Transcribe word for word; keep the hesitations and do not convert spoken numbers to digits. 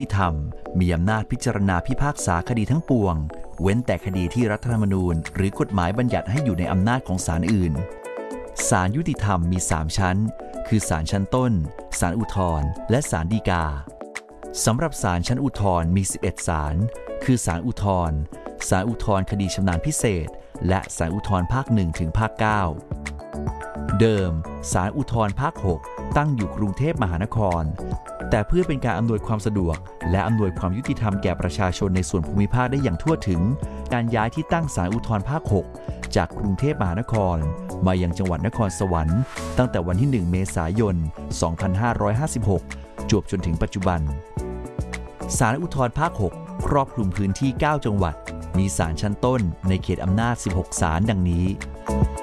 ที่ธรรมมีอำนาจพิจารณาพิพากษาคดีทั้งปวงเว้นแต่คดีที่รัฐธรรมนูญหรือกฎหมายบัญญัติให้อยู่ในอำนาจของศาลอื่นศาลยุติธรรมมีสามชั้นคือศาลชั้นต้นศาลอุทธรณ์และศาลฎีกาสำหรับศาลชั้นอุทธรณ์มีสิบเอ็ดศาลคือศาลอุทธรณ์ศาลอุทธรณ์คดีชำนาญพิเศษและศาลอุทธรณ์ภาคหนึ่งถึงภาคเก้าเดิมศาลอุทธรณ์ภาคหกตั้งอยู่กรุงเทพมหานครแต่เพื่อเป็นการอำนวยความสะดวกและอำนวยความยุติธรรมแก่ประชาชนในส่วนภูมิภาคได้อย่างทั่วถึงการย้ายที่ตั้งศาลอุทธรณ์ภาคหกจากกรุงเทพมหานครมายังจังหวัดนครสวรรค์ตั้งแต่วันที่หนึ่งเมษายนสองพันห้าร้อยห้าสิบหกจวบจนถึงปัจจุบันศาลอุทธรณ์ภาคหกครอบคลุมพื้นที่เก้าจังหวัดมีศาลชั้นต้นในเขตอำนาจสิบหกศาลดังนี้